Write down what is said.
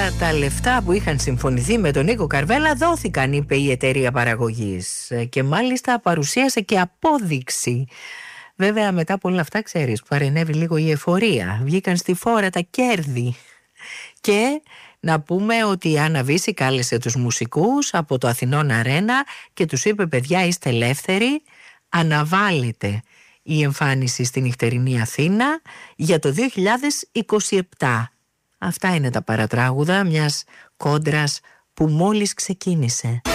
όλα τα λεφτά που είχαν συμφωνηθεί με τον Νίκο Καρβέλα δόθηκαν, είπε η εταιρεία παραγωγής, και μάλιστα παρουσίασε και απόδειξη. Βέβαια μετά από όλα αυτά, ξέρεις, παρενέβη λίγο η εφορία, βγήκαν στη φόρα τα κέρδη. Και να πούμε ότι η Άννα Βύση κάλεσε τους μουσικούς από το Αθηνών Αρένα και τους είπε: παιδιά, είστε ελεύθεροι, αναβάλλεται η εμφάνιση στην νυχτερινή Αθήνα για το 2027. Αυτά είναι τα παρατράγουδα μιας κόντρας που μόλις ξεκίνησε.